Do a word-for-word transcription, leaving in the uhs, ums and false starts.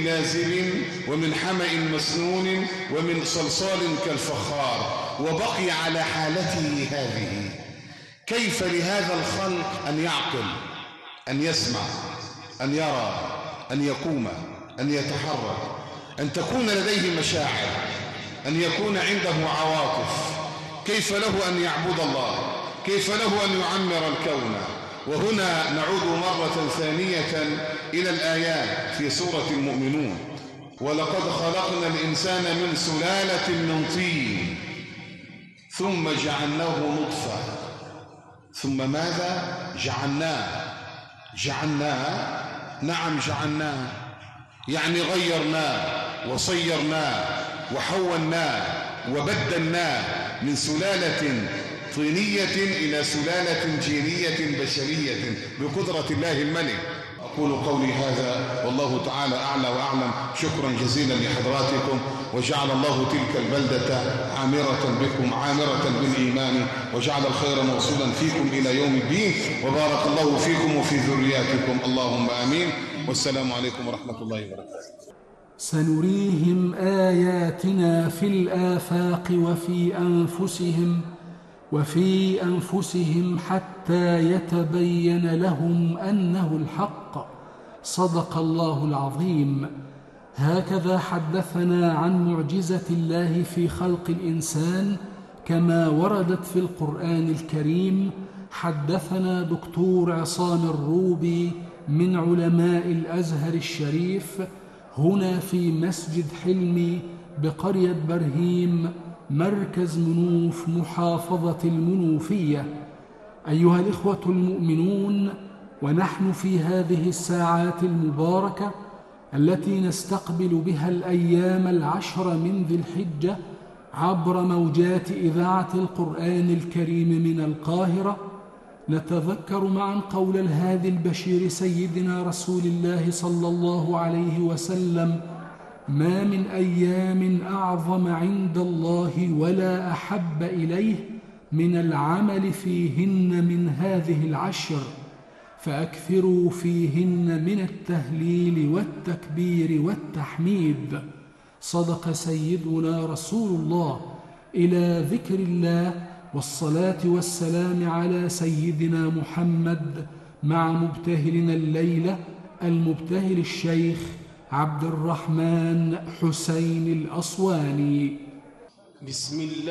لازب ومن حمأ مسنون ومن صلصال كالفخار، وبقي على حالته هذه. كيف لهذا الخلق أن يعقل، أن يسمع، أن يرى، أن يقوم، أن يتحرك، أن تكون لديه مشاعر، أن يكون عنده عواطف؟ كيف له أن يعبد الله؟ كيف له أن يعمر الكون؟ وهنا نعود مرة ثانية إلى الآيات في سورة المؤمنون: ولقد خلقنا الإنسان من سلالة من طين ثم جعلناه نطفة ثم ماذا؟ جعلناه جعلناه نعم جعلناه، يعني غيرناه وصيرناه وحولناه وبدلناه من سلالة طينية إلى سلالة جينية بشرية بقدرة الله الملك. أقول قولي هذا والله تعالى أعلى وأعلم. شكرا جزيلا لحضراتكم، وجعل الله تلك البلدة عامرة بكم، عامرة بالإيمان، وجعل الخير موصولا فيكم إلى يوم الدين، وبارك الله فيكم وفي ذرياتكم، اللهم آمين. والسلام عليكم ورحمة الله وبركاته. سنريهم آياتنا في الآفاق وفي أنفسهم وفي أنفسهم حتى يتبين لهم أنه الحق. صدق الله العظيم. هكذا حدثنا عن معجزة الله في خلق الإنسان كما وردت في القرآن الكريم. حدثنا دكتور عصام الروبي من علماء الأزهر الشريف هنا في مسجد حلمي بقرية برهيم مركز منوف محافظة المنوفية. أيها الإخوة المؤمنون، ونحن في هذه الساعات المباركة التي نستقبل بها الأيام العشر من ذي الحجة عبر موجات إذاعة القرآن الكريم من القاهرة، نتذكر معا قول الهادي البشير سيدنا رسول الله صلى الله عليه وسلم: ما من أيام أعظم عند الله ولا أحب إليه من العمل فيهن من هذه العشر، فأكثروا فيهن من التهليل والتكبير والتحميد. صدق سيدنا رسول الله. إلى ذكر الله والصلاة والسلام على سيدنا محمد مع مبتهلنا الليلة المبتهل الشيخ عبد الرحمن حسين الأصواني. بسم الله.